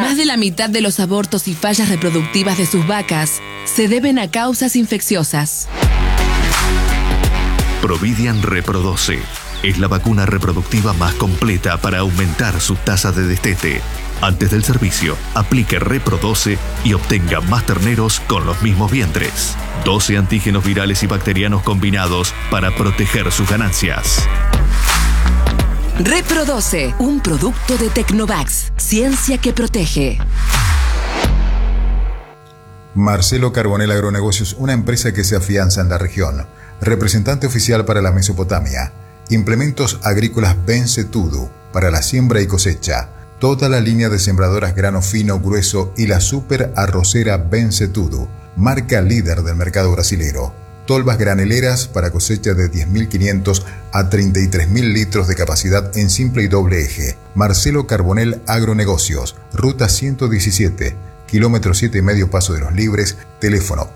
Más de la mitad de los abortos y fallas reproductivas de sus vacas se deben a causas infecciosas. Providian Reprodoce es la vacuna reproductiva más completa para aumentar su tasa de destete. Antes del servicio, aplique Reprodoce y obtenga más terneros con los mismos vientres. 12 antígenos virales y bacterianos combinados para proteger sus ganancias. Reprodoce, un producto de Tecnovax, ciencia que protege. Marcelo Carbonell Agronegocios, una empresa que se afianza en la región. Representante oficial para la Mesopotamia. Implementos agrícolas Bencetudo para la siembra y cosecha. Toda la línea de sembradoras grano fino, grueso y la super arrocera Bencetudo, marca líder del mercado brasilero. Tolvas graneleras para cosecha de 10.500 a 33.000 litros de capacidad en simple y doble eje. Marcelo Carbonell Agronegocios, ruta 117, kilómetro 7,5 Paso de los Libres, teléfono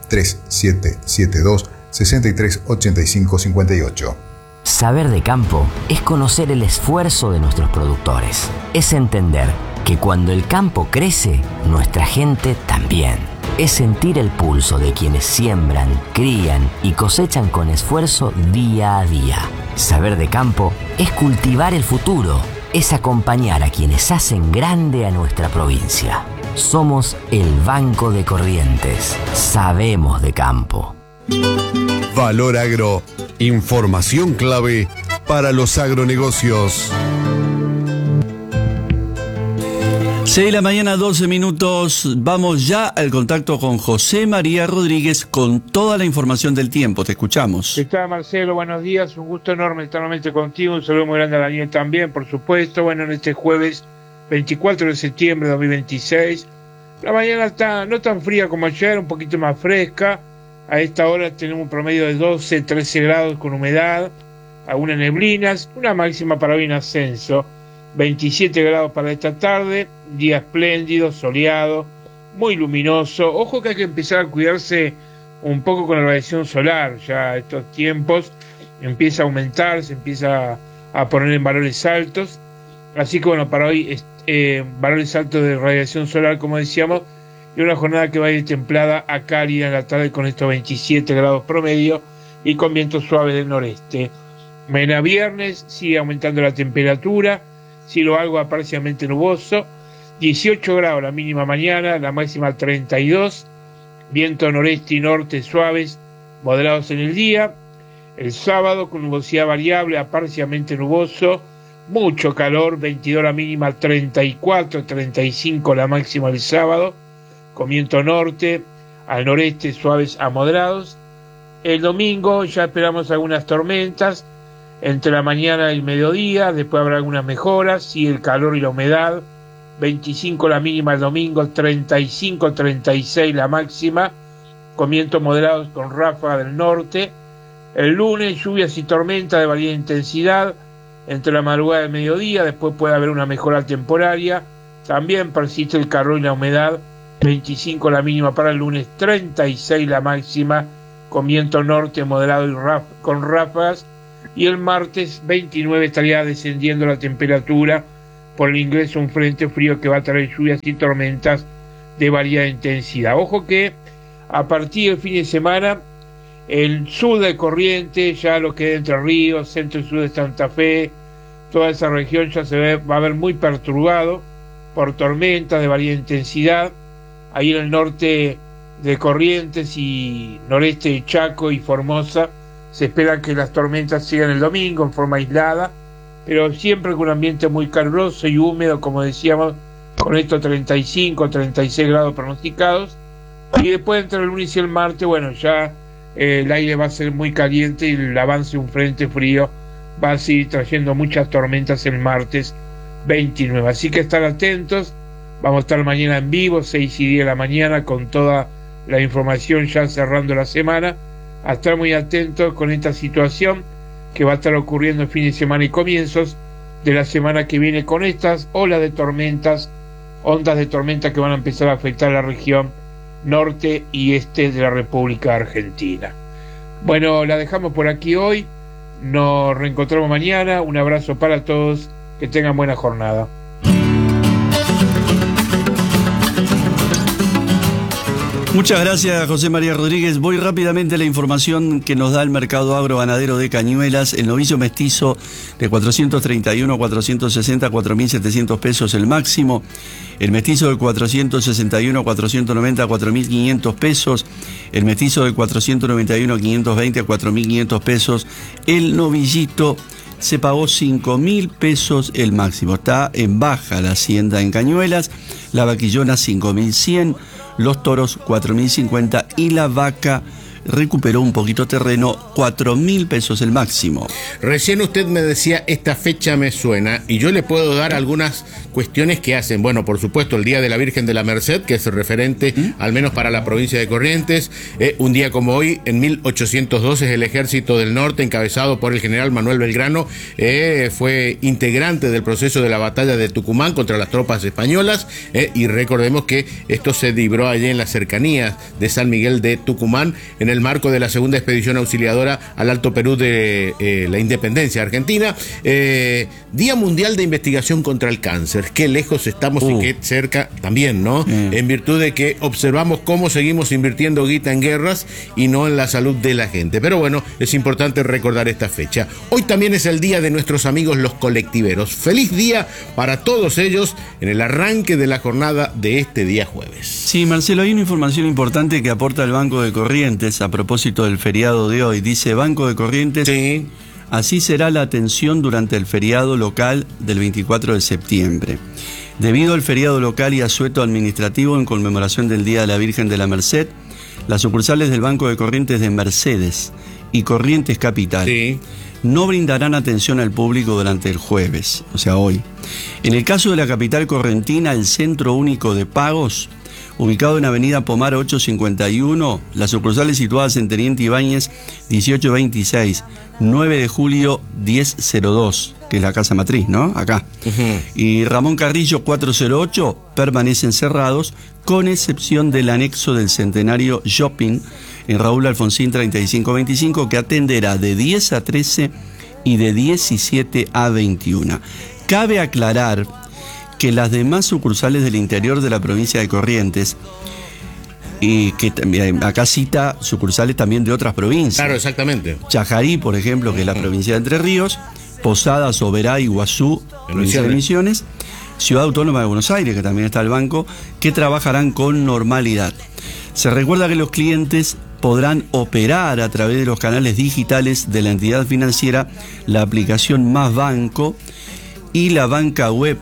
3772-638558. Saber de campo es conocer el esfuerzo de nuestros productores. Es entender que cuando el campo crece, nuestra gente también. Es sentir el pulso de quienes siembran, crían y cosechan con esfuerzo día a día. Saber de campo es cultivar el futuro. Es acompañar a quienes hacen grande a nuestra provincia. Somos el Banco de Corrientes. Sabemos de campo. Valor Agro. Información clave para los agronegocios. 6 de la mañana, 12 minutos. Vamos ya al contacto con José María Rodríguez con toda la información del tiempo. Te escuchamos. ¿Qué tal, Marcelo? Buenos días. Un gusto enorme estar nuevamente contigo. Un saludo muy grande a Daniel también, por supuesto. Bueno, en este jueves 24 de septiembre de 2026. La mañana está no tan fría como ayer, un poquito más fresca. A esta hora tenemos un promedio de 12, 13 grados con humedad, algunas neblinas, una máxima para hoy en ascenso, 27 grados para esta tarde, día espléndido, soleado, muy luminoso. Ojo que hay que empezar a cuidarse un poco con la radiación solar, ya estos tiempos empieza a aumentar, se empieza a poner en valores altos, así que bueno, para hoy valores altos de radiación solar, como decíamos, y una jornada que va a ir templada a cálida en la tarde con estos 27 grados promedio y con viento suave del noreste. Mañana viernes sigue aumentando la temperatura, cielo algo parcialmente nuboso, 18 grados la mínima mañana, la máxima 32, viento noreste y norte suaves, moderados en el día. El sábado con nubosidad variable a parcialmente nuboso, mucho calor, 22 la mínima, 34, 35 la máxima el sábado, con viento norte, al noreste suaves a moderados. El domingo ya esperamos algunas tormentas entre la mañana y el mediodía, después habrá algunas mejoras, sí, el calor y la humedad, 25 la mínima el domingo, 35, 36 la máxima, con vientos moderados con ráfaga del norte. El lunes lluvias y tormentas de variada intensidad entre la madrugada y el mediodía, después puede haber una mejora temporaria, también persiste el calor y la humedad, 25 la mínima para el lunes, 36 la máxima, con viento norte moderado y con ráfagas, y el martes 29 estaría descendiendo la temperatura por el ingreso de un frente frío que va a traer lluvias y tormentas de variada intensidad. Ojo que a partir del fin de semana, el sur de Corrientes, ya lo que es Entre Ríos, centro y sur de Santa Fe, toda esa región ya va a ver muy perturbado por tormentas de variada intensidad. Ahí en el norte de Corrientes y noreste de Chaco y Formosa se espera que las tormentas sigan el domingo en forma aislada, pero siempre con un ambiente muy caluroso y húmedo, como decíamos, con estos 35, 36 grados pronosticados. Y después entre el lunes y el martes, bueno, ya el aire va a ser muy caliente y el avance de un frente frío va a seguir trayendo muchas tormentas el martes 29. Así que estar atentos. Vamos a estar mañana en vivo, 6 y 10 de la mañana, con toda la información ya cerrando la semana. A estar muy atentos con esta situación que va a estar ocurriendo el fin de semana y comienzos de la semana que viene con estas olas de tormentas, ondas de tormenta que van a empezar a afectar la región norte y este de la República Argentina. Bueno, la dejamos por aquí hoy. Nos reencontramos mañana. Un abrazo para todos. Que tengan buena jornada. Muchas gracias, José María Rodríguez. Voy rápidamente a la información que nos da el mercado agroganadero de Cañuelas. El novillo mestizo de 431, 460, 4.700 pesos el máximo. El mestizo de 461, 490, 4.500 pesos. El mestizo de 491, 520, 4.500 pesos. El novillito se pagó 5.000 pesos el máximo. Está en baja la hacienda en Cañuelas. La vaquillona 5.100. Los toros 4.050 y la vaca recuperó un poquito terreno, 4.000 pesos el máximo. Recién usted me decía, esta fecha me suena, y yo le puedo dar algunas cuestiones que hacen. Bueno, por supuesto, el Día de la Virgen de la Merced, que es referente al menos para la provincia de Corrientes. Un día como hoy, en 1812, el Ejército del Norte, encabezado por el general Manuel Belgrano, fue integrante del proceso de la batalla de Tucumán contra las tropas españolas, y recordemos que esto se libró allí en las cercanías de San Miguel de Tucumán, en el marco de la segunda expedición auxiliadora al Alto Perú de la independencia argentina. Día Mundial de Investigación contra el Cáncer. Qué lejos estamos y qué cerca también, ¿no? En virtud de que observamos cómo seguimos invirtiendo guita en guerras y no en la salud de la gente. Pero bueno, es importante recordar esta fecha. Hoy también es el día de nuestros amigos los colectiveros. Feliz día para todos ellos en el arranque de la jornada de este día jueves. Sí, Marcelo, hay una información importante que aporta el Banco de Corrientes a propósito del feriado de hoy. Dice Banco de Corrientes, sí. Así será la atención durante el feriado local del 24 de septiembre. Debido al feriado local y asueto administrativo en conmemoración del Día de la Virgen de la Merced, las sucursales del Banco de Corrientes de Mercedes y Corrientes Capital no brindarán atención al público durante el jueves, o sea, hoy. En el caso de la capital correntina, el Centro Único de Pagos, ubicado en Avenida Pomar 851, las sucursales situadas en Teniente Ibáñez 1826, 9 de julio 1002, que es la casa matriz, ¿no? Acá. Y Ramón Carrillo 408 permanecen cerrados, con excepción del anexo del Centenario Shopping en Raúl Alfonsín 3525, que atenderá de 10 a 13 y de 17 a 21. Cabe aclarar que las demás sucursales del interior de la provincia de Corrientes, y que también acá cita sucursales también de otras provincias. Claro, exactamente. Chajarí, por ejemplo, que es la provincia de Entre Ríos, Posadas, Oberá, Iguazú, provincia de Misiones, Ciudad Autónoma de Buenos Aires, que también está el banco, que trabajarán con normalidad. Se recuerda que los clientes podrán operar a través de los canales digitales de la entidad financiera, la aplicación Más Banco y la banca web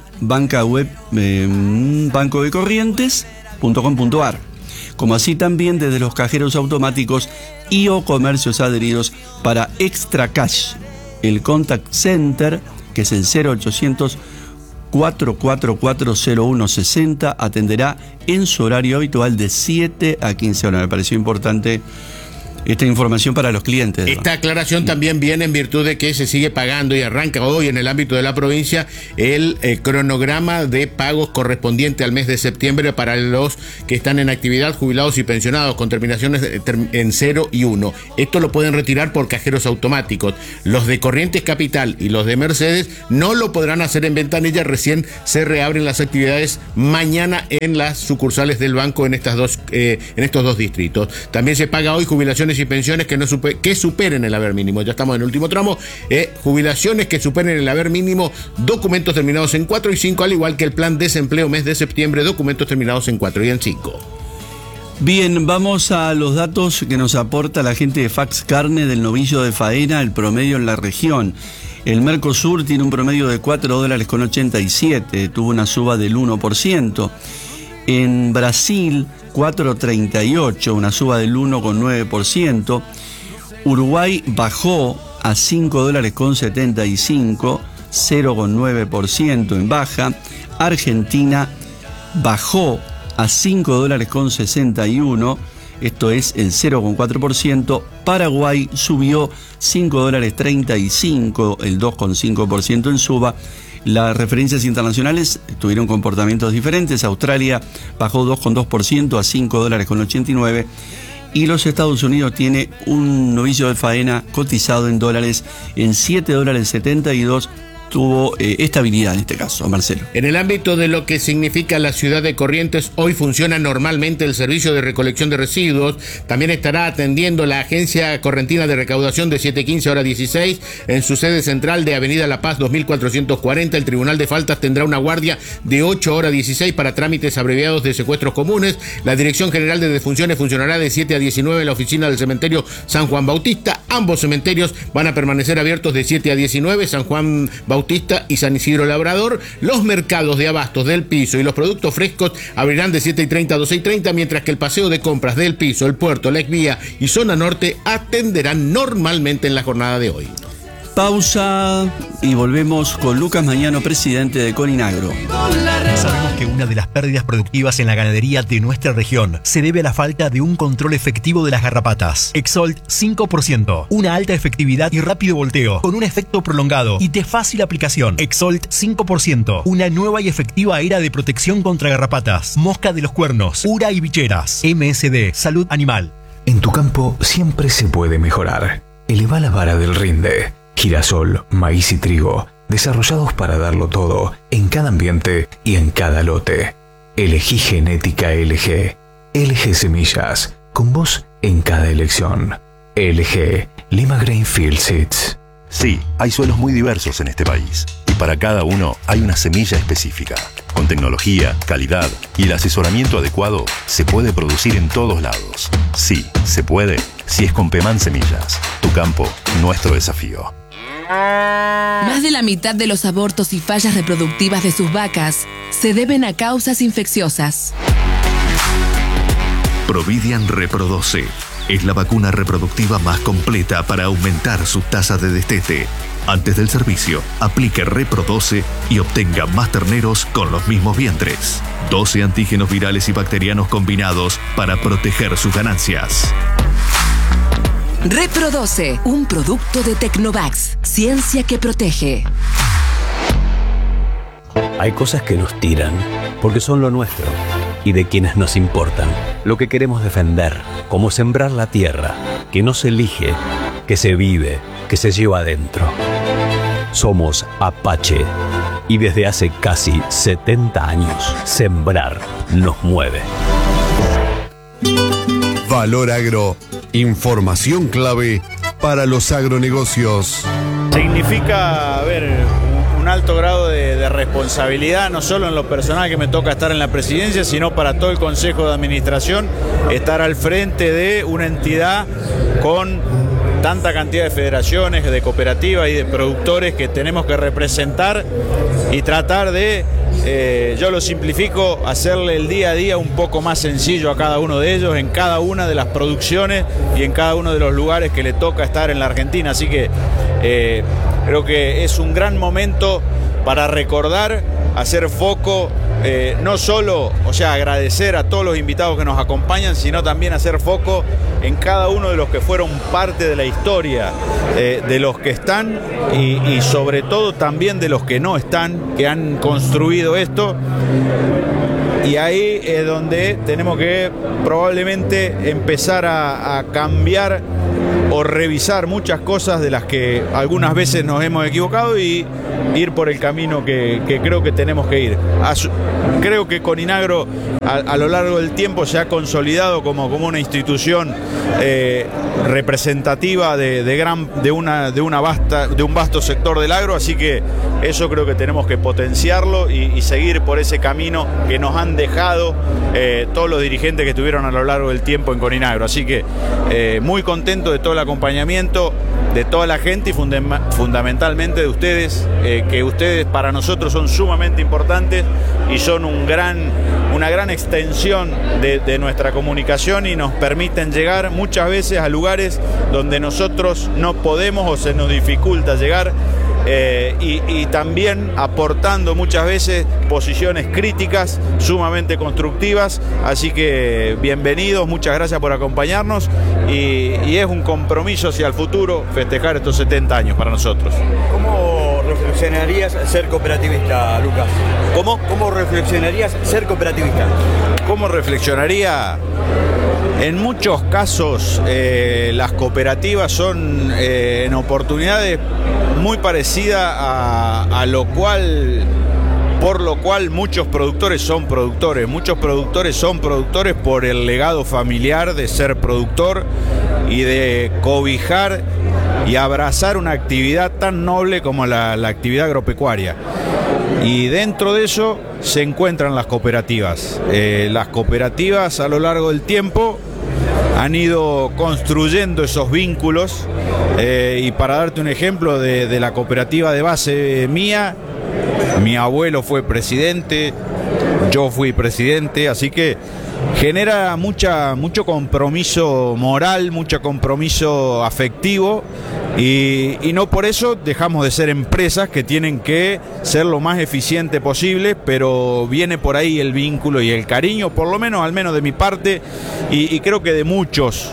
bancodecorrientes.com.ar, como así también desde los cajeros automáticos y o comercios adheridos para Extra Cash. El contact center, que es el 0800 4440160, atenderá en su horario habitual de 7 a 15 horas. Me pareció importante esta información para los clientes. Esta aclaración también viene en virtud de que se sigue pagando y arranca hoy en el ámbito de la provincia el cronograma de pagos correspondiente al mes de septiembre para los que están en actividad, jubilados y pensionados con terminaciones en 0 y 1. Esto lo pueden retirar por cajeros automáticos. Los de Corrientes Capital y los de Mercedes no lo podrán hacer en ventanilla. Recién se reabren las actividades mañana en las sucursales del banco en estos dos distritos. También se paga hoy jubilaciones y pensiones que superen el haber mínimo. Ya estamos en el último tramo. Jubilaciones que superen el haber mínimo, documentos terminados en 4 y 5, al igual que el plan desempleo mes de septiembre, documentos terminados en 4 y en 5. Bien, vamos a los datos que nos aporta la gente de Fax Carne del novillo de faena, el promedio en la región. El Mercosur tiene un promedio de $4.87, tuvo una suba del 1%. En Brasil, 4.38, una suba del 1,9%. Uruguay bajó a $5.75, 0,9% en baja. Argentina bajó a $5.61, esto es el 0,4%. Paraguay subió $5.35, el 2,5% en suba. Las referencias internacionales tuvieron comportamientos diferentes. Australia bajó 2,2% a $5.89 y los Estados Unidos tiene un novillo de faena cotizado en dólares en $7.72, tuvo estabilidad en este caso, Marcelo. En el ámbito de lo que significa la ciudad de Corrientes, hoy funciona normalmente el servicio de recolección de residuos. También estará atendiendo la Agencia Correntina de Recaudación de 7:15 a hora 16 en su sede central de Avenida La Paz 2440. El Tribunal de Faltas tendrá una guardia de 8 a hora 16 para trámites abreviados de secuestros comunes. La Dirección General de Defunciones funcionará de 7 a 19 en la oficina del cementerio San Juan Bautista. Ambos cementerios van a permanecer abiertos de 7 a 19, San Juan Bautista y San Isidro Labrador. Los mercados de abastos del Piso y los productos frescos abrirán de 7:30 a 12:30, mientras que el paseo de compras del Piso, el Puerto, la Exvía y Zona Norte atenderán normalmente en la jornada de hoy. Pausa y volvemos con Lucas Mañano, presidente de Coninagro. Sabemos que una de las pérdidas productivas en la ganadería de nuestra región se debe a la falta de un control efectivo de las garrapatas. Exolt 5%, una alta efectividad y rápido volteo, con un efecto prolongado y de fácil aplicación. Exolt 5%, una nueva y efectiva era de protección contra garrapatas, mosca de los cuernos, ura y bicheras. MSD, Salud Animal. En tu campo siempre se puede mejorar. Eleva la vara del rinde. Girasol, maíz y trigo, desarrollados para darlo todo, en cada ambiente y en cada lote. Elegí genética LG. LG Semillas, con vos en cada elección. LG, Lima Grainfield Seeds. Sí, hay suelos muy diversos en este país, y para cada uno hay una semilla específica. Con tecnología, calidad y el asesoramiento adecuado, se puede producir en todos lados. Sí, se puede, si es con Peman Semillas. Tu campo, nuestro desafío. Más de la mitad de los abortos y fallas reproductivas de sus vacas se deben a causas infecciosas. Providian Reprodoce es la vacuna reproductiva más completa para aumentar su tasa de destete. Antes del servicio, aplique Reprodoce y obtenga más terneros con los mismos vientres. 12 antígenos virales y bacterianos combinados para proteger sus ganancias. Reprodoce, un producto de Tecnovax, ciencia que protege. Hay cosas que nos tiran, porque son lo nuestro, y de quienes nos importan. Lo que queremos defender, como sembrar la tierra, que no se elige, que se vive, que se lleva adentro. Somos Apache, y desde hace casi 70 años, sembrar nos mueve. Valor Agro, información clave para los agronegocios. Significa, un alto grado de responsabilidad, no solo en lo personal que me toca estar en la presidencia, sino para todo el Consejo de Administración, estar al frente de una entidad con tanta cantidad de federaciones, de cooperativas y de productores que tenemos que representar y tratar de, yo lo simplifico, hacerle el día a día un poco más sencillo a cada uno de ellos, en cada una de las producciones y en cada uno de los lugares que le toca estar en la Argentina. Así que creo que es un gran momento para recordar, hacer foco, no solo, agradecer a todos los invitados que nos acompañan, sino también hacer foco en cada uno de los que fueron parte de la historia, de los que están y sobre todo también de los que no están, que han construido esto. Y ahí es donde tenemos que probablemente empezar a cambiar o revisar muchas cosas de las que algunas veces nos hemos equivocado y ir por el camino que creo que tenemos que ir. Creo que Coninagro a lo largo del tiempo se ha consolidado como una institución representativa de un vasto sector del agro, así que eso creo que tenemos que potenciarlo y seguir por ese camino que nos han dejado todos los dirigentes que estuvieron a lo largo del tiempo en Coninagro. Así que muy contento de todo el acompañamiento de toda la gente y fundamentalmente de ustedes, que ustedes para nosotros son sumamente importantes y son una gran extensión de nuestra comunicación y nos permiten llegar muchas veces a lugares donde nosotros no podemos o se nos dificulta llegar. Y también aportando muchas veces posiciones críticas sumamente constructivas, así que bienvenidos, muchas gracias por acompañarnos y es un compromiso hacia el futuro festejar estos 70 años para nosotros. ¿Cómo reflexionarías ser cooperativista, Lucas? ¿Cómo? ¿Cómo reflexionarías ser cooperativista? ¿Cómo reflexionaría? En muchos casos las cooperativas son en oportunidades muy parecidas a lo cual, por lo cual muchos productores son productores. Muchos productores son productores por el legado familiar de ser productor y de cobijar y abrazar una actividad tan noble como la actividad agropecuaria. Y dentro de eso se encuentran las cooperativas. Las cooperativas a lo largo del tiempo han ido construyendo esos vínculos y para darte un ejemplo de la cooperativa de base mía, mi abuelo fue presidente, yo fui presidente, así que genera mucho compromiso moral, mucho compromiso afectivo y no por eso dejamos de ser empresas que tienen que ser lo más eficiente posible, pero viene por ahí el vínculo y el cariño, por lo menos, al menos de mi parte, y creo que de muchos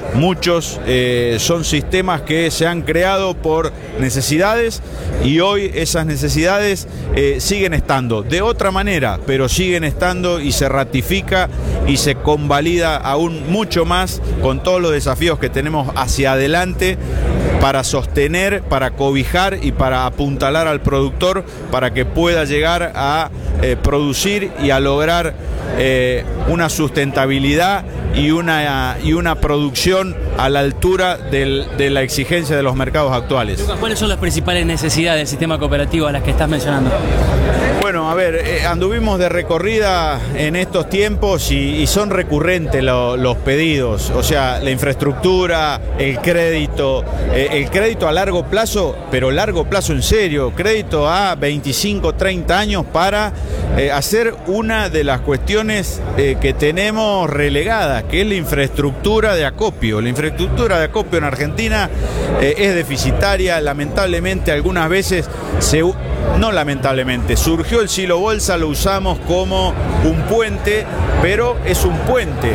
son sistemas que se han creado por necesidades y hoy esas necesidades siguen estando de otra manera, pero siguen estando y se ratifica y se convalida aún mucho más con todos los desafíos que tenemos hacia adelante para sostener, para cobijar y para apuntalar al productor para que pueda llegar a producir y a lograr una sustentabilidad y una producción a la altura de la exigencia de los mercados actuales. Lucas, ¿cuáles son las principales necesidades del sistema cooperativo a las que estás mencionando? Bueno, a ver, anduvimos de recorrida en estos tiempos y son recurrentes los pedidos, o sea, la infraestructura, el crédito a largo plazo, pero largo plazo en serio, crédito a 25, 30 años para hacer una de las cuestiones que tenemos relegadas, que es la infraestructura de acopio. La infraestructura de acopio en Argentina es deficitaria, lamentablemente algunas veces no lamentablemente, surgió el silo bolsa, lo usamos como un puente, pero es un puente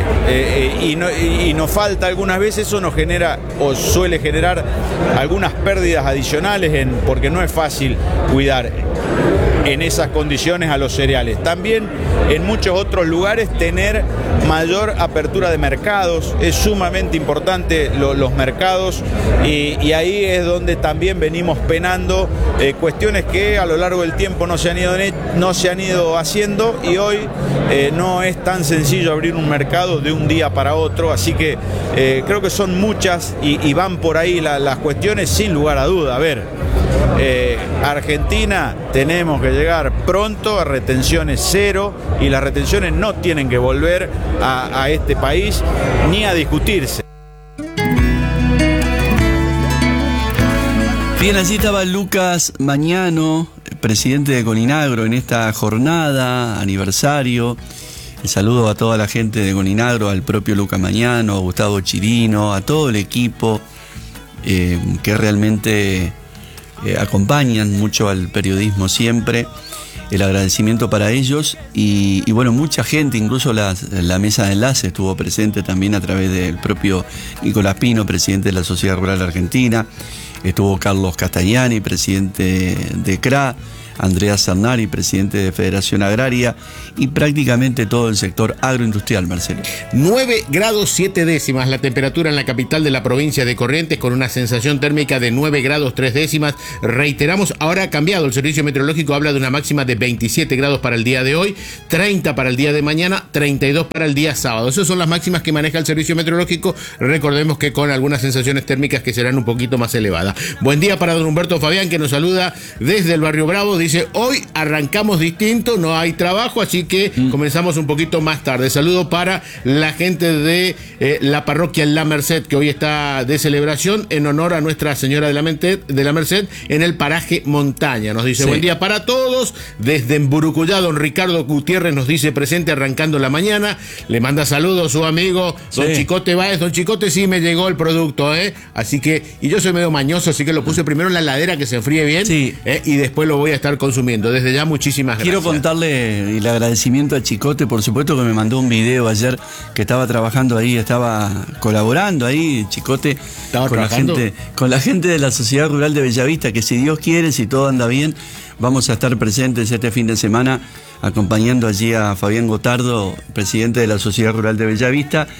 y nos falta algunas veces, eso nos genera o suele generar algunas pérdidas adicionales porque no es fácil cuidar en esas condiciones a los cereales. También en muchos otros lugares tener mayor apertura de mercados, es sumamente importante los mercados y ahí es donde también venimos penando cuestiones que a lo largo del tiempo no se han ido haciendo y hoy no es tan sencillo abrir un mercado de un día para otro, así que creo que son muchas y van por ahí las cuestiones sin lugar a duda. A ver, Argentina tenemos que llegar pronto a retenciones cero y las retenciones no tienen que volver a este país ni a discutirse. Bien, allí estaba Lucas Mañano, presidente de Coninagro, en esta jornada, aniversario. El saludo a toda la gente de Coninagro, al propio Lucas Mañano, a Gustavo Chirino, a todo el equipo que realmente acompañan mucho al periodismo siempre. El agradecimiento para ellos y bueno, mucha gente, incluso la mesa de enlace estuvo presente también a través del propio Nicolás Pino, presidente de la Sociedad Rural Argentina. Estuvo Carlos Castagnani, presidente de CRA, Andrea Cernari, presidente de Federación Agraria, y prácticamente todo el sector agroindustrial, Marcelo. 9 grados 7 décimas la temperatura en la capital de la provincia de Corrientes, con una sensación térmica de 9 grados 3 décimas. Reiteramos, ahora ha cambiado, el servicio meteorológico habla de una máxima de 27 grados para el día de hoy, 30 para el día de mañana, 32 para el día sábado. Esas son las máximas que maneja el servicio meteorológico, recordemos que con algunas sensaciones térmicas que serán un poquito más elevadas. Buen día para don Humberto Fabián, que nos saluda desde el barrio Bravo. Dice, hoy arrancamos distinto, no hay trabajo, así que comenzamos un poquito más tarde. Saludo para la gente de la parroquia La Merced, que hoy está de celebración en honor a Nuestra Señora de la Merced en el paraje Montaña. Nos dice, sí. Buen día para todos. Desde Emburucuyá, don Ricardo Gutiérrez nos dice, presente arrancando la mañana. Le manda saludos su amigo, don Chicote Báez. Don Chicote, sí me llegó el producto, así que, y yo soy medio mañoso, así que lo puse primero en la heladera que se enfríe bien, y después lo voy a estar consumiendo. Desde ya, muchísimas gracias. Quiero contarle el agradecimiento a Chicote, por supuesto, que me mandó un video ayer que estaba trabajando ahí, estaba colaborando ahí, Chicote, con la gente de la Sociedad Rural de Bellavista, que si Dios quiere, si todo anda bien, vamos a estar presentes este fin de semana acompañando allí a Fabián Gotardo, presidente de la Sociedad Rural de Bellavista,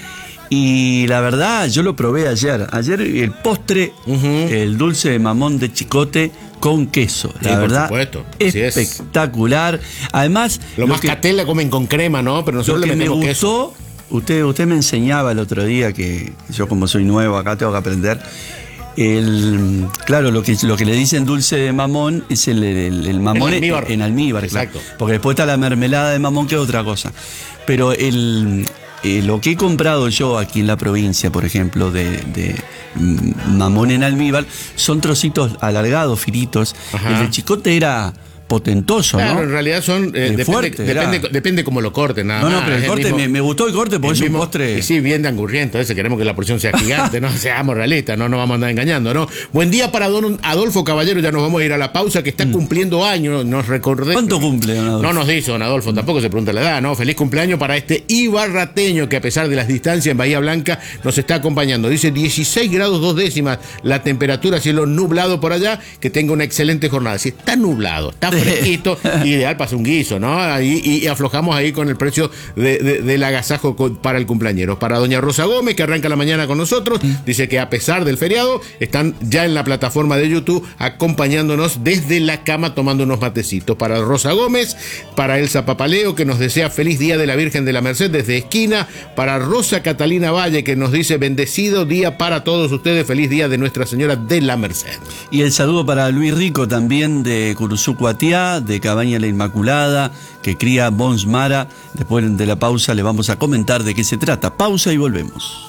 Y la verdad, yo lo probé ayer. Ayer el postre, el dulce de mamón de Chicote con queso. La verdad, espectacular. Además, lo mascatel la comen con crema, ¿no? Pero nosotros le metemos queso. Usted me enseñaba el otro día que yo, como soy nuevo acá, tengo que aprender. Claro, lo que le dicen dulce de mamón es el mamón en almíbar, exacto. Claro, porque después está la mermelada de mamón, que es otra cosa. Pero lo que he comprado yo aquí en la provincia, por ejemplo, de mamón en almíbar, son trocitos alargados, finitos. El de Chicote era potentoso, claro, ¿no? En realidad son depende cómo lo corten, nada más. No, pero el corte me gustó el corte porque es un postre. Sí, bien de angurriento, queremos que la porción sea gigante, no seamos realistas, no nos vamos a andar engañando, ¿no? Buen día para don Adolfo Caballero, ya nos vamos a ir a la pausa, que está cumpliendo años, nos recordé. ¿Cuánto cumple, don Adolfo? No nos dice don Adolfo, tampoco se pregunta la edad, ¿no? Feliz cumpleaños para este ibarrateño que, a pesar de las distancias en Bahía Blanca, nos está acompañando. Dice 16 grados 2 décimas la temperatura, cielo nublado por allá, que tenga una excelente jornada. Si está nublado, está fresquito, ideal para hacer un guiso, ¿no? Y aflojamos ahí con el precio del agasajo para el cumpleañero. Para doña Rosa Gómez, que arranca la mañana con nosotros, dice que a pesar del feriado, están ya en la plataforma de YouTube acompañándonos desde la cama tomando unos matecitos. Para Rosa Gómez, para Elsa Papaleo, que nos desea feliz día de la Virgen de la Merced desde Esquina. Para Rosa Catalina Valle, que nos dice bendecido día para todos ustedes, feliz día de Nuestra Señora de la Merced. Y el saludo para Luis Rico, también de Curuzú Cuatiá, de Cabaña La Inmaculada, que cría Bons Mara. Después de la pausa le vamos a comentar de qué se trata. Pausa y volvemos.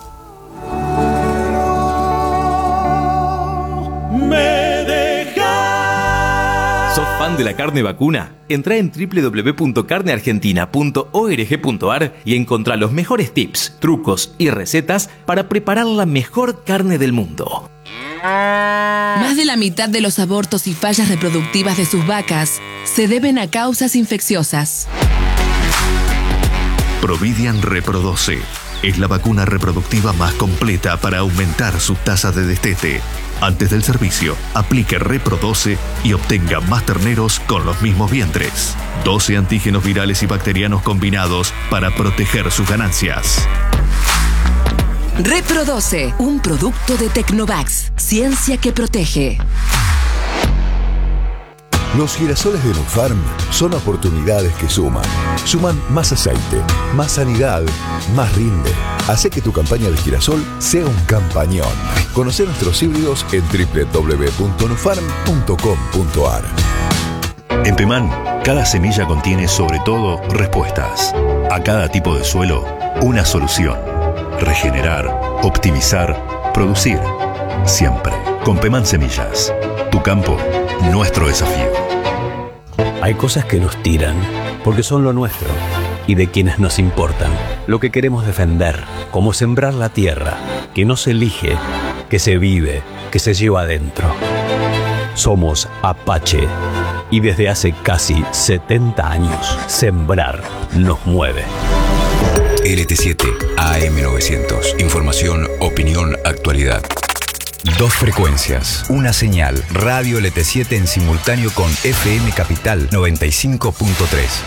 ¿Sos fan de la carne vacuna? Entrá en www.carneargentina.org.ar y encontrá los mejores tips, trucos y recetas para preparar la mejor carne del mundo. Más de la mitad de los abortos y fallas reproductivas de sus vacas se deben a causas infecciosas. Providian Reprodoce es la vacuna reproductiva más completa para aumentar sus tasas de destete. Antes del servicio, aplique Reprodoce y obtenga más terneros con los mismos vientres. 12 antígenos virales y bacterianos combinados para proteger sus ganancias. Reprodoce, un producto de Tecnovax, ciencia que protege. Los girasoles de Nufarm son oportunidades que suman. Suman más aceite, más sanidad, más rinde. Hace que tu campaña de girasol sea un campañón. Conoce nuestros híbridos en www.nufarm.com.ar. En Pemán, cada semilla contiene sobre todo respuestas. A cada tipo de suelo, una solución. Regenerar, optimizar, producir. Siempre con Pemán Semillas. Tu campo, nuestro desafío. Hay cosas que nos tiran porque son lo nuestro y de quienes nos importan. Lo que queremos defender, como sembrar la tierra, que no se elige, que se vive, que se lleva adentro. Somos Apache y desde hace casi 70 años, sembrar nos mueve. LT7 AM900. Información, opinión, actualidad. 2 frecuencias, una señal, Radio LT7 en simultáneo con FM Capital 95.3.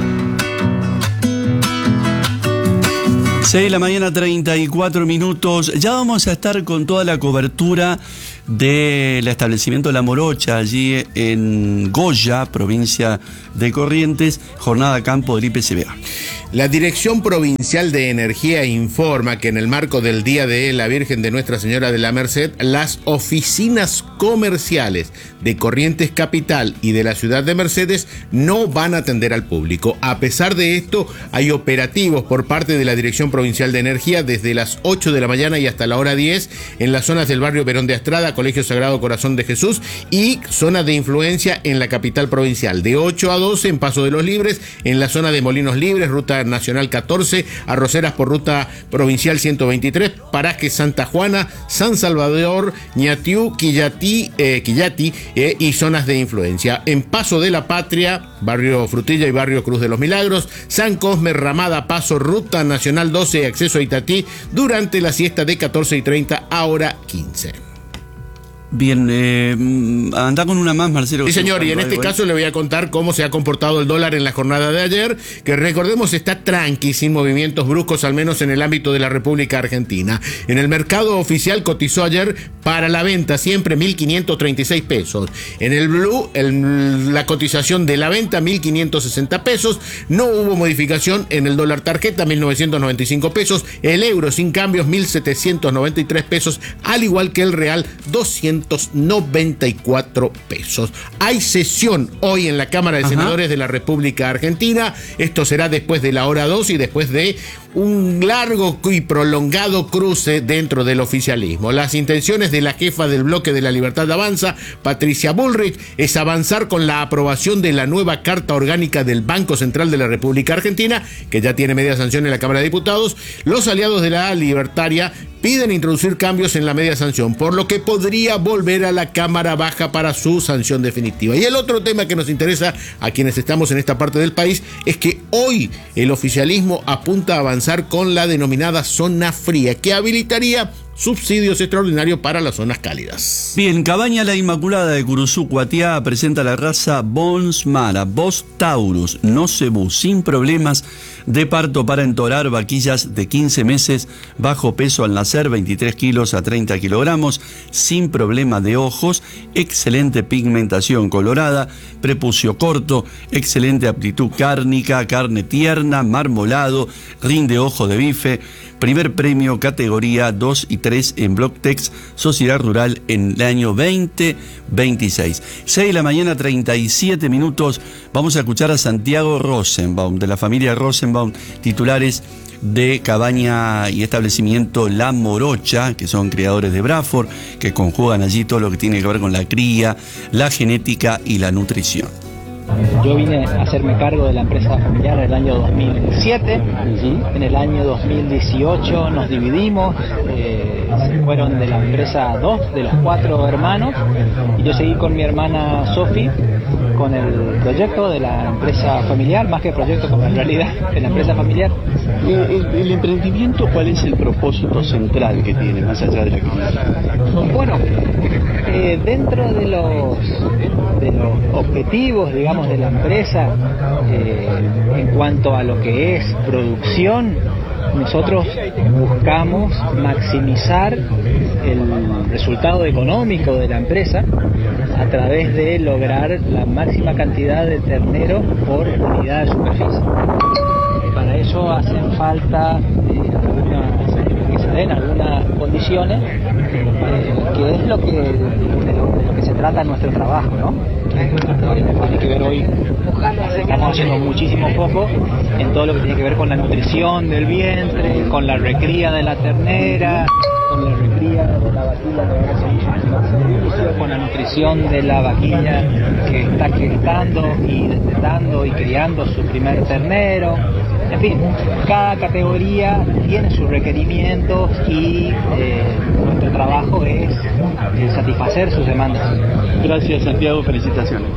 6 de la mañana, 34 minutos. Ya vamos a estar con toda la cobertura del establecimiento La Morocha, allí en Goya, provincia de Corrientes, jornada campo del IPCBA. La Dirección Provincial de Energía informa que en el marco del Día de la Virgen de Nuestra Señora de la Merced, las oficinas comerciales de Corrientes Capital y de la ciudad de Mercedes no van a atender al público. A pesar de esto, hay operativos por parte de la Dirección Provincial de Energía desde las 8 de la mañana y hasta la hora 10 en las zonas del barrio Perón de Astrada, Colegio Sagrado Corazón de Jesús y zona de influencia en la capital provincial. De 8 a 12 en Paso de los Libres, en la zona de Molinos Libres, Ruta Nacional 14, Arroceras por Ruta Provincial 123, Paraje Santa Juana, San Salvador, Ñatiú, Quillati y zonas de influencia. En Paso de la Patria, barrio Frutilla y barrio Cruz de los Milagros, San Cosme, Ramada, Paso, Ruta Nacional 12, acceso a Itatí, durante la siesta de 14:30 a hora 15. Bien, anda con una más, Marcelo. Sí, señor, y en este caso le voy a contar cómo se ha comportado el dólar en la jornada de ayer, que recordemos está tranqui, sin movimientos bruscos, al menos en el ámbito de la República Argentina. En el mercado oficial cotizó ayer para la venta siempre 1.536 pesos. En el Blue, la cotización de la venta 1.560 pesos. No hubo modificación en el dólar tarjeta, 1.995 pesos. El euro sin cambios, 1.793 pesos, al igual que el real, 294 pesos. Hay sesión hoy en la Cámara de Senadores de la República Argentina. Esto será después de la hora 2 y después de un largo y prolongado cruce dentro del oficialismo. Las intenciones de la jefa del bloque de la Libertad Avanza, Patricia Bullrich, es avanzar con la aprobación de la nueva Carta Orgánica del Banco Central de la República Argentina, que ya tiene media sanción en la Cámara de Diputados. Los aliados de la libertaria piden introducir cambios en la media sanción, por lo que podría volver a la Cámara Baja para su sanción definitiva. Y el otro tema que nos interesa a quienes estamos en esta parte del país es que hoy el oficialismo apunta a avanzar con la denominada zona fría, que habilitaría subsidios extraordinarios para las zonas cálidas. Bien, Cabaña La Inmaculada de Curuzú, Cuatiá, presenta la raza Bonsmara, Bos Taurus, no cebú, sin problemas de parto para entorar, vaquillas de 15 meses, bajo peso al nacer, 23 kilos a 30 kilogramos, sin problema de ojos, excelente pigmentación colorada, prepucio corto, excelente aptitud cárnica, carne tierna, marmolado, rinde ojo de bife. Primer premio categoría 2 y 3 en Blocktex, Sociedad Rural en el año 2026. 6 de la mañana, 37 minutos. Vamos a escuchar a Santiago Rosenbaum, de la familia Rosenbaum, titulares de Cabaña y establecimiento La Morocha, que son criadores de Braford, que conjugan allí todo lo que tiene que ver con la cría, la genética y la nutrición. Yo vine a hacerme cargo de la empresa familiar en el año 2007, en el año 2018 nos dividimos, se fueron de la empresa 2 de los 4 hermanos y yo seguí con mi hermana Sofi con el proyecto de la empresa familiar, más que proyecto como en realidad de la empresa familiar. ¿El emprendimiento cuál es el propósito central que tiene más allá de la crianza? Bueno, dentro de los objetivos, digamos, de la empresa, en cuanto a lo que es producción, nosotros buscamos maximizar el resultado económico de la empresa a través de lograr la máxima cantidad de terneros por unidad de superficie. Para eso hacen falta que se den algunas condiciones, que es lo que se trata en nuestro trabajo, ¿no? Tiene que ver hoy, estamos haciendo muchísimo foco en todo lo que tiene que ver con la nutrición del vientre, con la recría de la ternera, con la recría de la vaquilla, con la nutrición de la vaquilla que está gestando y destetando y criando su primer ternero. En fin, cada categoría tiene sus requerimientos y nuestro trabajo es satisfacer sus demandas. Gracias, Santiago, felicitaciones.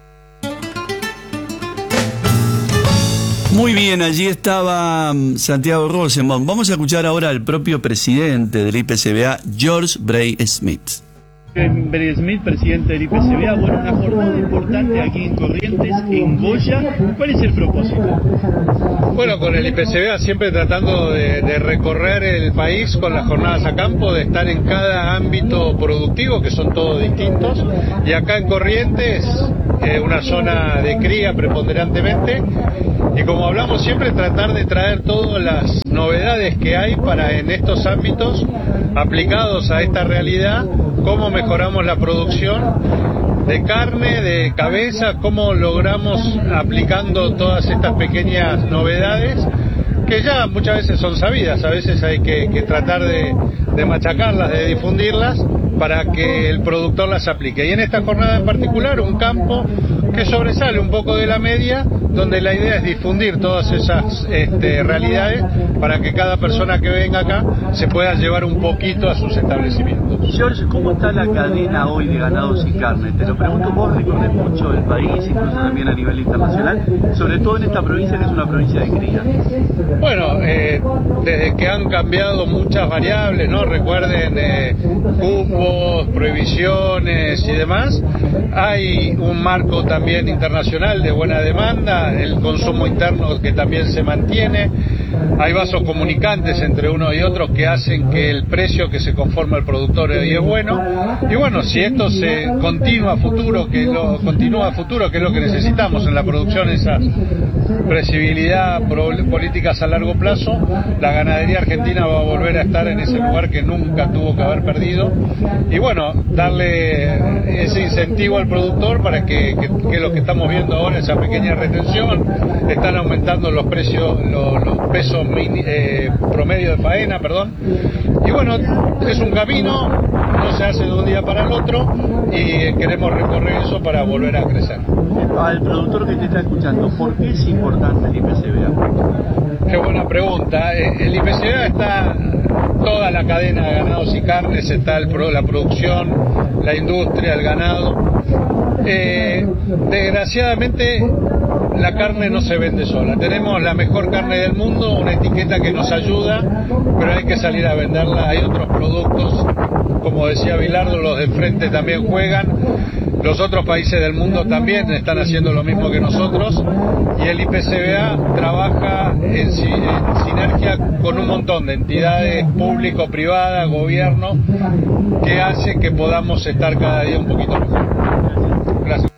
Muy bien, allí estaba Santiago Rosenbaum. Vamos a escuchar ahora al propio presidente del IPCBA, George Bray Smith. Bray Smith, presidente del IPCBA, bueno, una jornada importante aquí en Corrientes, en Goya. ¿Cuál es el propósito? Bueno, con el IPCBA siempre tratando de recorrer el país con las jornadas a campo, de estar en cada ámbito productivo, que son todos distintos, y acá en Corrientes, una zona de cría preponderantemente, y como hablamos siempre, tratar de traer todas las novedades que hay para en estos ámbitos aplicados a esta realidad, cómo mejoramos la producción de carne, de cabeza, cómo logramos aplicando todas estas pequeñas novedades que ya muchas veces son sabidas, a veces hay que tratar de machacarlas, de difundirlas para que el productor las aplique. Y en esta jornada en particular, un campo que sobresale un poco de la media, donde la idea es difundir todas esas realidades para que cada persona que venga acá se pueda llevar un poquito a sus establecimientos. George, ¿cómo está la cadena hoy de ganados y carne? Te lo pregunto, vos recorres mucho el país, incluso también a nivel internacional, sobre todo en esta provincia que es una provincia de cría. Bueno, desde que han cambiado muchas variables, ¿no? Recuerden cupos, prohibiciones y demás. Hay un marco también internacional de buena demanda, el consumo interno que también se mantiene. Hay vasos comunicantes entre uno y otro que hacen que el precio que se conforma el productor hoy es bueno. Y bueno, si esto se continúa a futuro, que es lo que necesitamos en la producción, esa previsibilidad, políticas a largo plazo, la ganadería argentina va a volver a estar en ese lugar que nunca tuvo que haber perdido. Y bueno, darle ese incentivo al productor para que lo que estamos viendo ahora, esa pequeña retención, están aumentando los precios, los pesos promedio de faena, y bueno, es un camino, no se hace de un día para el otro y queremos recorrer eso para volver a crecer. Al productor que te está escuchando, ¿por qué es importante el IPCBA? Qué buena pregunta. El IPCBA está toda la cadena de ganados y carnes, está la producción, la industria, el ganado. Desgraciadamente la carne no se vende sola. Tenemos la mejor carne del mundo, una etiqueta que nos ayuda, pero hay que salir a venderla. Hay otros productos, como decía Bilardo, los de enfrente también juegan. Los otros países del mundo también están haciendo lo mismo que nosotros, y el IPCBA trabaja en sinergia con un montón de entidades público, privadas, gobierno, que hace que podamos estar cada día un poquito mejor. Gracias.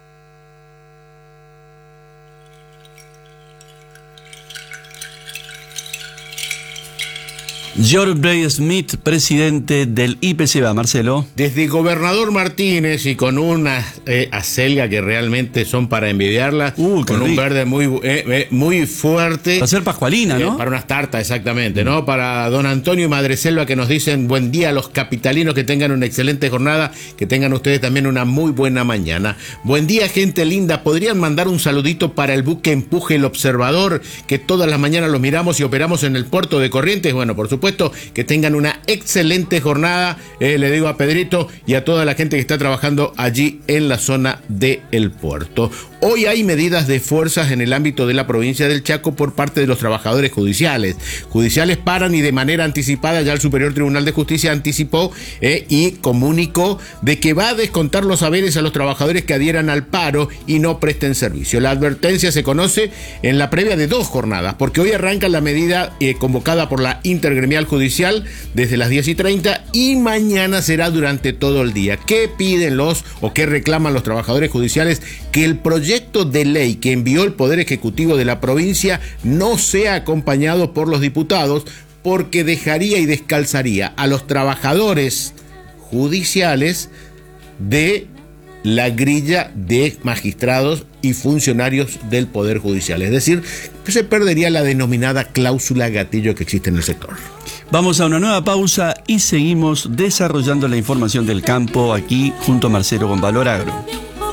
George Bray Smith, presidente del IPCBA. Marcelo. Desde Gobernador Martínez y con una acelga que realmente son para envidiarla, con un verde muy fuerte. Para ser pascualina, ¿no? Para unas tartas, exactamente, ¿no? Para don Antonio y Madreselva, que nos dicen buen día a los capitalinos, que tengan una excelente jornada, que tengan ustedes también una muy buena mañana. Buen día, gente linda. ¿Podrían mandar un saludito para el buque Empuje El Observador, que todas las mañanas los miramos y operamos en el puerto de Corrientes? Bueno, por supuesto, que tengan una excelente jornada, le digo a Pedrito y a toda la gente que está trabajando allí en la zona del puerto. Hoy hay medidas de fuerzas en el ámbito de la provincia del Chaco por parte de los trabajadores judiciales. Judiciales paran y de manera anticipada ya el Superior Tribunal de Justicia anticipó y comunicó de que va a descontar los haberes a los trabajadores que adhieran al paro y no presten servicio. La advertencia se conoce en la previa de 2 jornadas, porque hoy arranca la medida convocada por la Intergremial Judicial desde las 10:30 y mañana será durante todo el día. ¿Qué piden qué reclaman los trabajadores judiciales? Que el proyecto de ley que envió el Poder Ejecutivo de la provincia no sea acompañado por los diputados, porque dejaría y descalzaría a los trabajadores judiciales de la grilla de magistrados y funcionarios del Poder Judicial. Es decir, que se perdería la denominada cláusula gatillo que existe en el sector. Vamos a una nueva pausa y seguimos desarrollando la información del campo aquí junto a Marcelo con Valor Agro.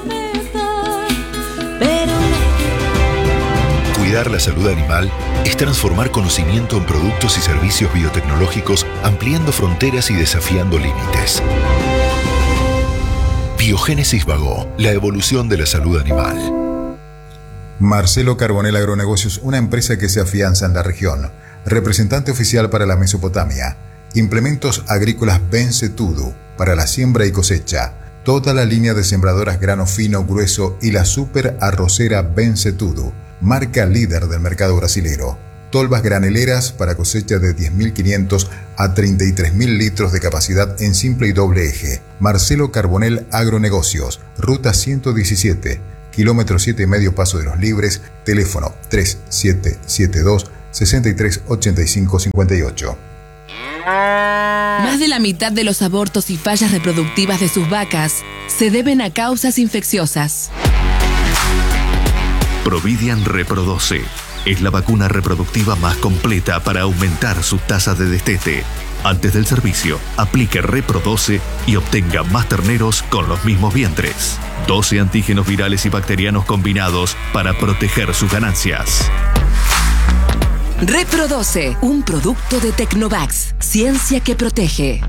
Cuidar la salud animal es transformar conocimiento en productos y servicios biotecnológicos, ampliando fronteras y desafiando límites. Biogénesis Vago, la evolución de la salud animal. Marcelo Carbonell Agronegocios, una empresa que se afianza en la región. Representante oficial para la Mesopotamia. Implementos agrícolas Bencetudo para la siembra y cosecha. Toda la línea de sembradoras grano fino, grueso y la super arrocera Bencetudo, marca líder del mercado brasilero. Tolvas graneleras para cosecha de 10.500 a 33.000 litros de capacidad en simple y doble eje. Marcelo Carbonell Agronegocios, ruta 117, kilómetro 7,5 Paso de los Libres, teléfono 3772-638558. Más de la mitad de los abortos y fallas reproductivas de sus vacas se deben a causas infecciosas. Providian Reprodoce es la vacuna reproductiva más completa para aumentar su tasa de destete. Antes del servicio, aplique Reprodoce y obtenga más terneros con los mismos vientres. 12 antígenos virales y bacterianos combinados para proteger sus ganancias. Reprodoce, un producto de Tecnovax, ciencia que protege.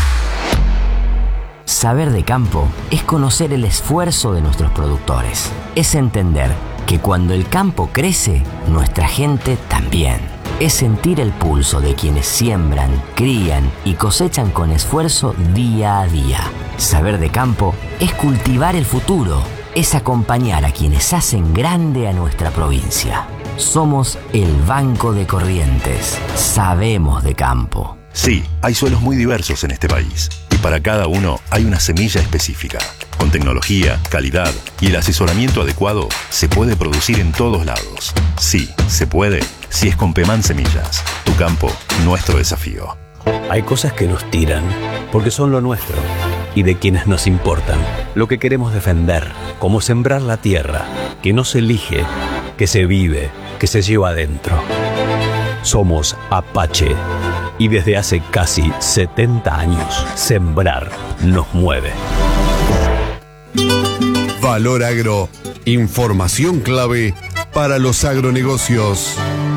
Saber de campo es conocer el esfuerzo de nuestros productores. Es entender que cuando el campo crece, nuestra gente también. Es sentir el pulso de quienes siembran, crían y cosechan con esfuerzo día a día. Saber de campo es cultivar el futuro, es acompañar a quienes hacen grande a nuestra provincia. Somos el Banco de Corrientes. Sabemos de campo. Sí, hay suelos muy diversos en este país y para cada uno hay una semilla específica. Con tecnología, calidad y el asesoramiento adecuado se puede producir en todos lados. Sí, se puede. Si es con Pemán Semillas, tu campo, nuestro desafío. Hay cosas que nos tiran porque son lo nuestro y de quienes nos importan. Lo que queremos defender, como sembrar la tierra, que no se elige, que se vive, que se lleva adentro. Somos Apache y desde hace casi 70 años, sembrar nos mueve. Valor Agro, información clave para los agronegocios.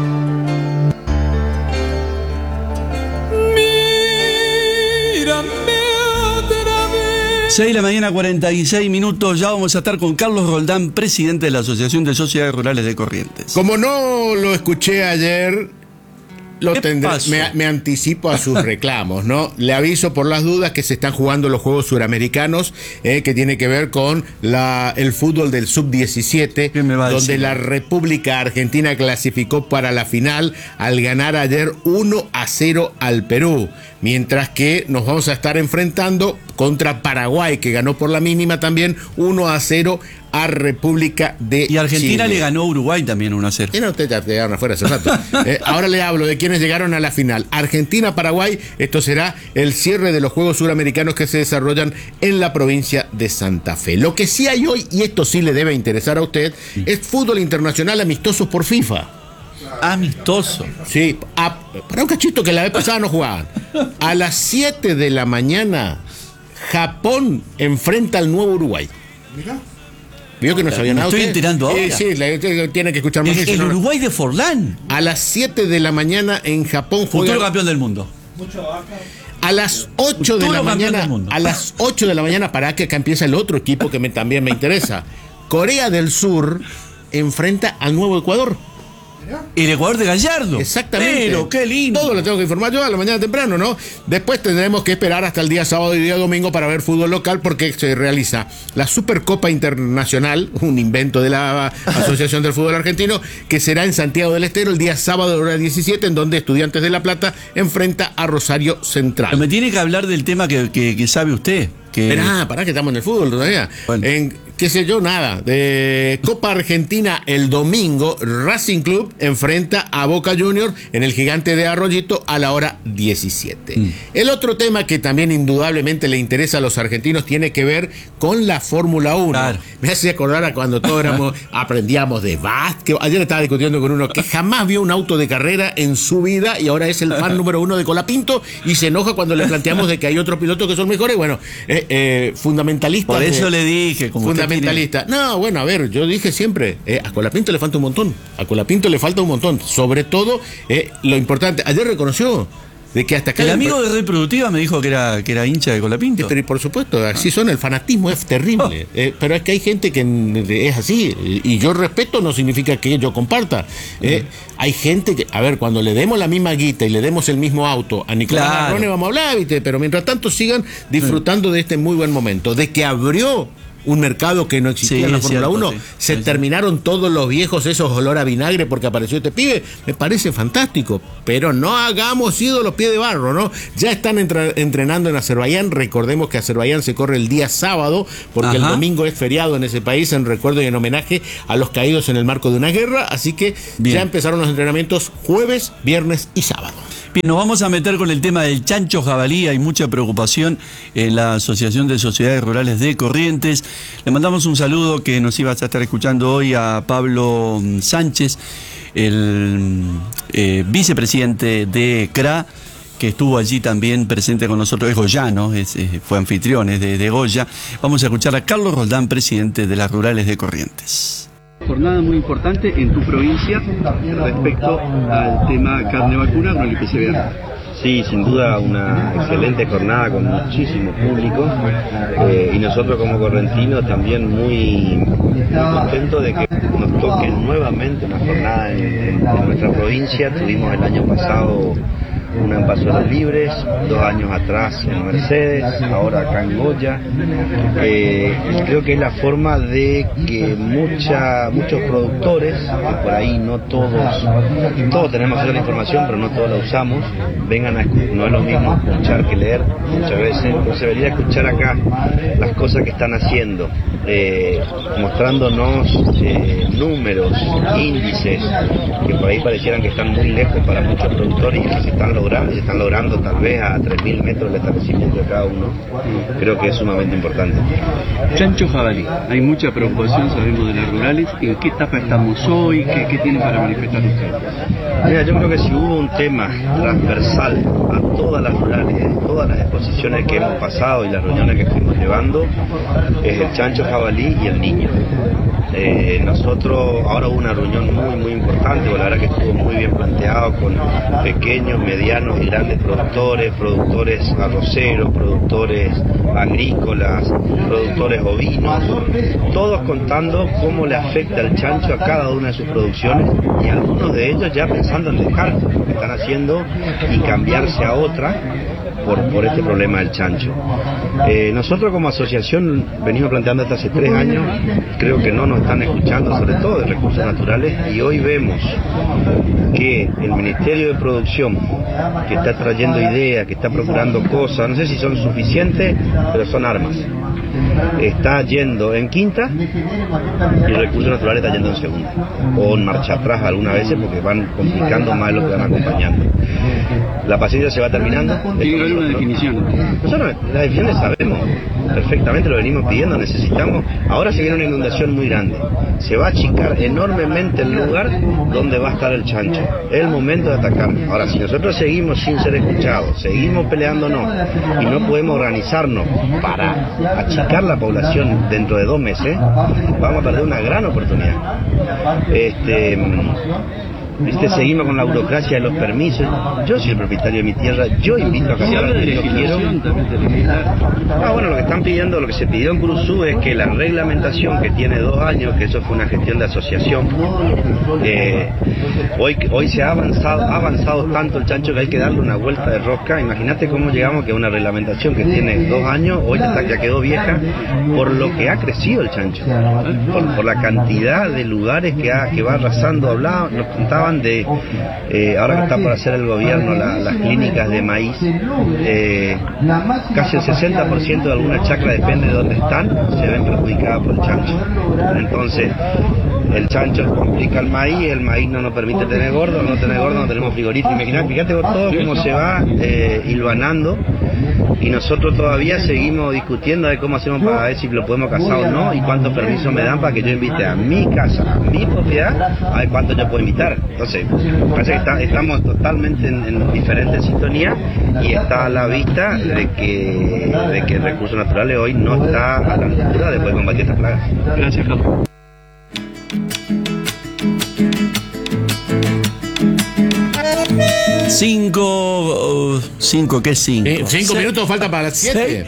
6 de la mañana, 46 minutos. Ya vamos a estar con Carlos Roldán, presidente de la Asociación de Sociedades Rurales de Corrientes. Como no lo escuché ayer, lo tendré, me anticipo a sus reclamos, ¿no? Le aviso por las dudas que se están jugando los Juegos Suramericanos, que tiene que ver con el fútbol del Sub-17, donde la República Argentina clasificó para la final al ganar ayer 1-0 al Perú, mientras que nos vamos a estar enfrentando contra Paraguay, que ganó por la mínima también 1-0 a República de Chile. Y Argentina le ganó a Uruguay también 1-0. Y no, ustedes ya llegaron afuera hace rato. Ahora le hablo de quienes llegaron a la final. Argentina-Paraguay, esto será el cierre de los Juegos Suramericanos que se desarrollan en la provincia de Santa Fe. Lo que sí hay hoy, y esto sí le debe interesar a usted, es fútbol internacional amistoso por FIFA. Amistoso. Sí, para un cachito que la vez pasada no jugaban. A las 7 de la mañana, Japón enfrenta al nuevo Uruguay. Mirá. ¿Vio que no sabía nada? Estoy enterando ahora. Sí, tiene que escuchar más. El Uruguay de Forlán. A las 7 de la mañana en Japón juega. Futuro campeón del mundo. A las 8 de la mañana. A las 8 de la mañana, para que acá empieza el otro equipo que también me interesa. Corea del Sur enfrenta al nuevo Ecuador. El Ecuador de Gallardo. Exactamente. Pero qué lindo. Todo lo tengo que informar yo a la mañana temprano, ¿no? Después tendremos que esperar hasta el día sábado y día domingo para ver fútbol local, porque se realiza la Supercopa Internacional, un invento de la Asociación del Fútbol Argentino, que será en Santiago del Estero el día sábado a la hora 17, en donde Estudiantes de La Plata enfrenta a Rosario Central. Pero me tiene que hablar del tema que sabe usted. Pará que estamos en el fútbol todavía. Bueno. Qué sé yo, nada. De Copa Argentina el domingo, Racing Club enfrenta a Boca Juniors en el Gigante de Arroyito a la hora 17. El otro tema que también indudablemente le interesa a los argentinos tiene que ver con la Fórmula 1. Claro. Me hace acordar a cuando todos aprendíamos de básquet. Ayer estaba discutiendo con uno que jamás vio un auto de carrera en su vida y ahora es el fan número 1 de Colapinto y se enoja cuando le planteamos de que hay otros pilotos que son mejores. Bueno, fundamentalista. Por eso le dije, como fundamentalista. No, bueno, a ver, yo dije siempre, a Colapinto le falta un montón. A Colapinto le falta un montón. Sobre todo, lo importante, ayer reconoció de que hasta acá... El amigo de Red Productiva me dijo que era hincha de Colapinto. Pero por supuesto, así son, el fanatismo es terrible. Pero es que hay gente que es así, y yo respeto no significa que yo comparta. Hay gente que, a ver, cuando le demos la misma guita y le demos el mismo auto a Nicolás Marrone, vamos a hablar, ¿viste? Pero mientras tanto sigan disfrutando de este muy buen momento, de que abrió un mercado que no existía en la Fórmula 1, se terminaron todos los viejos esos olor a vinagre porque apareció este pibe, me parece fantástico, pero no hagamos ídolos pie de barro, ¿no? Ya están entrenando en Azerbaiyán, recordemos que Azerbaiyán se corre el día sábado, porque el domingo es feriado en ese país en recuerdo y en homenaje a los caídos en el marco de una guerra, así que ya empezaron los entrenamientos jueves, viernes y sábado. Bien, nos vamos a meter con el tema del chancho jabalí. Hay mucha preocupación en la Asociación de Sociedades Rurales de Corrientes. Le mandamos un saludo que nos ibas a estar escuchando hoy a Pablo Sánchez, el vicepresidente de CRA, que estuvo allí también presente con nosotros. Es goyano, fue anfitrión de Goya. Vamos a escuchar a Carlos Roldán, presidente de las Rurales de Corrientes. Jornada muy importante en tu provincia respecto al tema carne vacuna con el IPCBA. Sí, sin duda una excelente jornada con muchísimo público y nosotros como correntinos también muy contentos de que nos toque nuevamente una jornada en nuestra provincia. Tuvimos el año pasado una en Paso de los Libres, 2 años atrás en Mercedes, ahora acá en Goya. Creo que es la forma de que muchos productores, que por ahí no todos tenemos acceso a la información, pero no todos la usamos, vengan a escuchar. No es lo mismo escuchar que leer muchas veces, entonces venir a escuchar acá las cosas que están haciendo, mostrándonos números, índices, que por ahí parecieran que están muy lejos para muchos productores y que se están logrando tal vez a 3.000 metros del establecimiento de cada uno. Creo que es sumamente importante. Chancho jabalí, hay mucha preocupación, sabemos, de las rurales. ¿En qué etapa estamos hoy? ¿Qué tienen para manifestar ustedes? Mira, yo creo que si hubo un tema transversal a todas las rurales, todas las exposiciones que hemos pasado y las reuniones que estuvimos llevando, es el chancho jabalí y el niño. Nosotros, ahora hubo una reunión muy importante, la verdad que estuvo muy bien planteado con pequeños, medianos y grandes productores arroceros, productores agrícolas, productores ovinos, todos contando cómo le afecta el chancho a cada una de sus producciones y algunos de ellos ya pensando en dejar lo que están haciendo y cambiarse a otra por este problema del chancho. Nosotros como asociación venimos planteando esto hace 3 años, creo que no nos están escuchando, sobre todo de recursos naturales, y hoy vemos que el Ministerio de Producción, que está trayendo ideas, que está procurando cosas, no sé si son suficientes, pero son armas. Está yendo en quinta y recursos naturales está yendo en segunda, o en marcha atrás algunas veces porque van complicando más lo que van acompañando. La paciencia se va terminando. Tiene que haber una definición. Nosotros las definiciones sabemos perfectamente, lo venimos pidiendo, necesitamos. Ahora se viene una inundación muy grande, se va a achicar enormemente el lugar donde va a estar el chancho. Es el momento de atacar. Ahora, si nosotros seguimos sin ser escuchados, seguimos peleándonos y no podemos organizarnos para achicar la población dentro de 2 meses, vamos a perder una gran oportunidad. Seguimos con la burocracia de los permisos. Yo soy el propietario de mi tierra, yo invito a cambiar lo que yo quiero. Bueno, lo que están pidiendo, lo que se pidió en Cruzú es que la reglamentación, que tiene 2 años, que eso fue una gestión de asociación, hoy se ha avanzado tanto el chancho que hay que darle una vuelta de rosca. Imagínate cómo llegamos que una reglamentación que tiene 2 años, hoy ya quedó vieja, por lo que ha crecido el chancho, por la cantidad de lugares que va arrasando. Nos contaban de, ahora que está por hacer el gobierno las clínicas de maíz, casi el 60% de alguna chacra, depende de dónde están, se ven perjudicadas por el chancho. Entonces el chancho complica el maíz no nos permite tener gordo, no tenemos frigorífico. Fíjate todo cómo se va hilvanando, y nosotros todavía seguimos discutiendo de cómo hacemos para ver si lo podemos cazar o no, y cuántos permisos me dan para que yo invite a mi casa, a mi propiedad, a ver cuánto yo puedo invitar. Entonces, parece que estamos totalmente en diferente sintonía, y está a la vista de que Recursos Naturales hoy no está a la altura de poder combatir esta plaga. Gracias, Carlos. Cinco, ¿qué es 5? 5 minutos falta para las 7.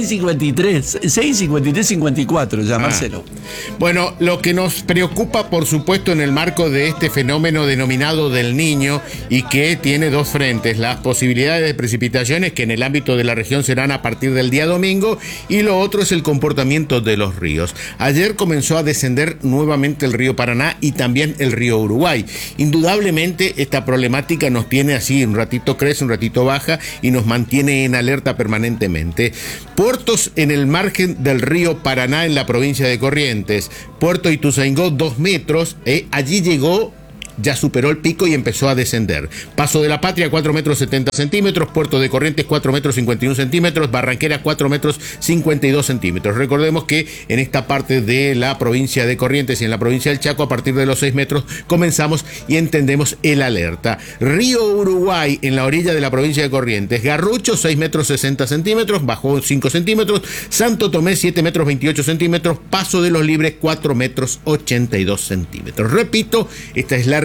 6:53, 54, ya, Marcelo. Bueno, lo que nos preocupa, por supuesto, en el marco de este fenómeno denominado del Niño, y que tiene 2 frentes: las posibilidades de precipitaciones, que en el ámbito de la región serán a partir del día domingo, y lo otro es el comportamiento de los ríos. Ayer comenzó a descender nuevamente el río Paraná y también el río Uruguay. Indudablemente esta problemática nos tiene así, un ratito crece, un ratito baja, y nos mantiene en alerta permanentemente. Puertos en el margen del río Paraná en la provincia de Corrientes. Puerto Ituzaingó, 2 metros, allí llegó, ya superó el pico y empezó a descender. Paso de la Patria, 4 metros 70 centímetros. Puerto de Corrientes, 4 metros 51 centímetros. Barranquera, 4 metros 52 centímetros. Recordemos que en esta parte de la provincia de Corrientes y en la provincia del Chaco, a partir de los 6 metros comenzamos y entendemos el alerta. Río Uruguay, en la orilla de la provincia de Corrientes. Garrucho, 6 metros 60 centímetros, bajó 5 centímetros. Santo Tomé, 7 metros 28 centímetros. Paso de los Libres, 4 metros 82 centímetros. Repito, esta es la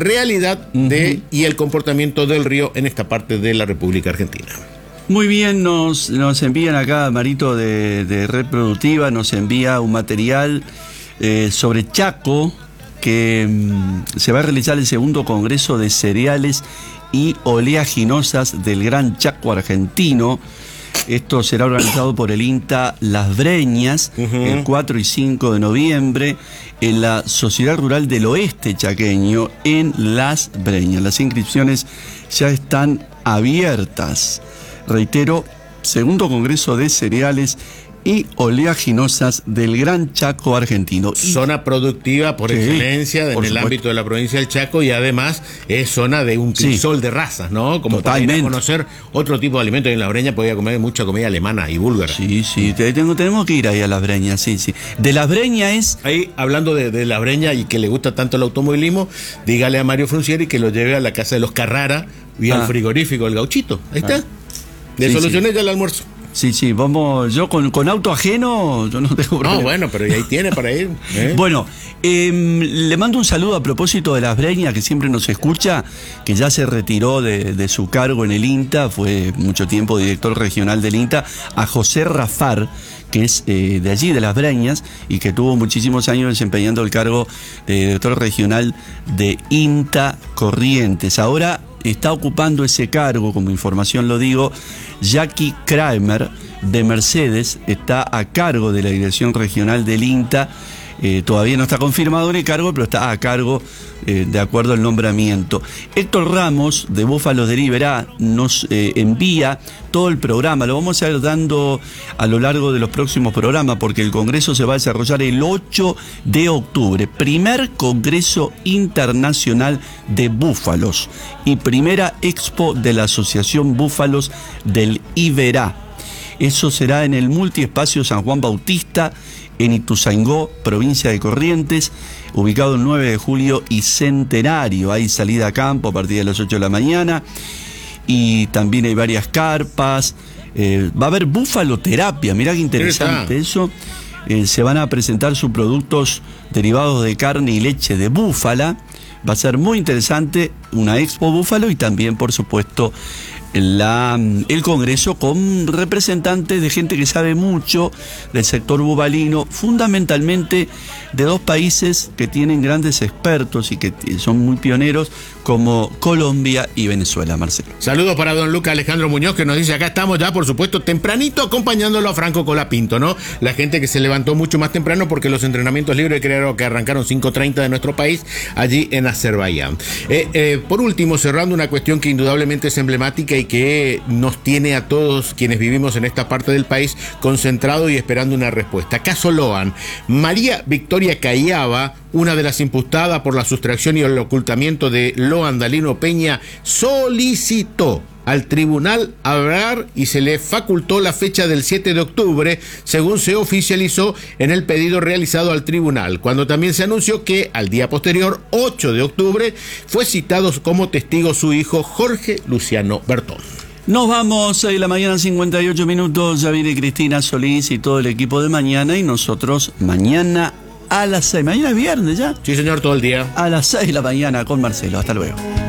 realidad y el comportamiento del río en esta parte de la República Argentina. Muy bien, nos envían acá, Marito de Red Productiva, nos envía un material sobre Chaco, que se va a realizar el segundo Congreso de Cereales y Oleaginosas del Gran Chaco Argentino. Esto será organizado por el INTA Las Breñas el 4 y 5 de noviembre en la Sociedad Rural del Oeste Chaqueño en Las Breñas. Las inscripciones ya están abiertas. Reitero, segundo Congreso de Cereales y Oleaginosas del Gran Chaco Argentino. Zona productiva por excelencia en el ámbito de la provincia del Chaco, y además es zona de un crisol de razas, ¿no? Como para ir a conocer otro tipo de alimentos. En La Breña podía comer mucha comida alemana y búlgara. Sí, tenemos que ir ahí a Las Breñas, sí. De Las Breñas es... Ahí, hablando de La Breña y que le gusta tanto el automovilismo, dígale a Mario Fruncieri que lo lleve a la casa de los Carrara y al frigorífico del Gauchito. Ahí está. Le solucioné ya el almuerzo. Sí, vamos, yo con auto ajeno, yo no tengo problema. No, bueno, pero ahí tiene para ir. Bueno, le mando un saludo a propósito de Las Breñas, que siempre nos escucha, que ya se retiró de su cargo en el INTA, fue mucho tiempo director regional del INTA, a José Rafar, que es de allí, de Las Breñas, y que tuvo muchísimos años desempeñando el cargo de director regional de INTA Corrientes. Ahora está ocupando ese cargo, como información lo digo, Jackie Kramer de Mercedes, está a cargo de la dirección regional del INTA. Todavía no está confirmado en el cargo, pero está a cargo de acuerdo al nombramiento. Héctor Ramos de Búfalos de Liberá nos envía todo el programa. Lo vamos a ir dando a lo largo de los próximos programas, porque el Congreso se va a desarrollar el 8 de octubre. Primer Congreso Internacional de Búfalos y primera expo de la Asociación Búfalos del Iberá. Eso será en el Multiespacio San Juan Bautista, en Ituzaingó, provincia de Corrientes, ubicado el 9 de julio y Centenario. Hay salida a campo a partir de las 8 de la mañana y también hay varias carpas. Va a haber búfaloterapia, mirá qué interesante eso. Se van a presentar subproductos derivados de carne y leche de búfala. Va a ser muy interesante, una expo búfalo y también, por supuesto, el Congreso con representantes de gente que sabe mucho del sector bubalino, fundamentalmente de dos países que tienen grandes expertos y que son muy pioneros, como Colombia y Venezuela, Marcelo. Saludos para don Lucas Alejandro Muñoz, que nos dice: acá estamos ya, por supuesto, tempranito, acompañándolo a Franco Colapinto, ¿no? La gente que se levantó mucho más temprano porque los entrenamientos libres creo que arrancaron 5:30 de nuestro país, allí en Azerbaiyán. Por último, cerrando una cuestión que indudablemente es emblemática y que nos tiene a todos quienes vivimos en esta parte del país concentrados y esperando una respuesta. Caso Loan. María Victoria Caiaba, una de las imputadas por la sustracción y el ocultamiento de Loan Dalino Peña, solicitó al tribunal hablar y se le facultó la fecha del 7 de octubre, según se oficializó en el pedido realizado al tribunal, cuando también se anunció que al día posterior, 8 de octubre, fue citado como testigo su hijo Jorge Luciano Bertón. Nos vamos, 6 de la mañana, 58 minutos, ya viene Cristina Solís y todo el equipo de mañana, y nosotros mañana a las 6, mañana es viernes ya. Sí, señor, todo el día. A las 6 de la mañana con Marcelo, hasta luego.